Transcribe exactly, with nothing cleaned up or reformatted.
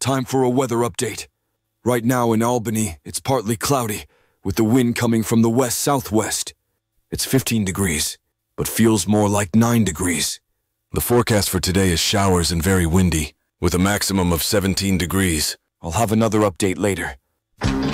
time for a weather update. Right now in Albany, it's partly cloudy, with the wind coming from the west-southwest. It's fifteen degrees, but feels more like nine degrees. The forecast for today is showers and very windy, with a maximum of seventeen degrees. I'll have another update later.